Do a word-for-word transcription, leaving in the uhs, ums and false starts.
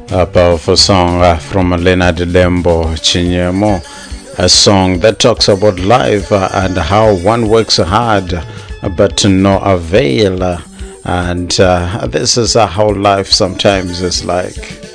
A powerful song uh, from Leonard Lembo Chinyemo, a song that talks about life uh, and how one works hard uh, but to no avail. Uh, and uh, this is uh, how life sometimes is like.